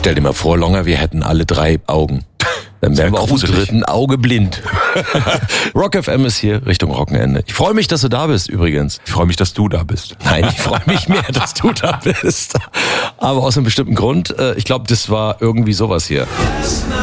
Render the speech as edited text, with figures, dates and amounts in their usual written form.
Stell dir mal vor, Longer, wir hätten alle 3 Augen. Dann wären wir auf dem dritten Auge blind. Rock FM ist hier Richtung Rockenende. Ich freue mich, dass du da bist übrigens. Ich freue mich, dass du da bist. Nein, ich freue mich mehr, dass du da bist. Aber aus einem bestimmten Grund. Ich glaube, das war irgendwie sowas hier.